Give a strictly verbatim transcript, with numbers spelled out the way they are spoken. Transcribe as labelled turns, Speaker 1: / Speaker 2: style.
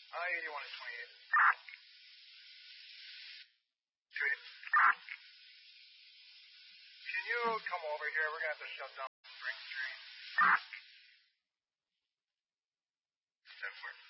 Speaker 1: Uh, eighty-one and twenty-eight. Sweet. Can you come over here? We're going to have to shut down Spring Street. ten four.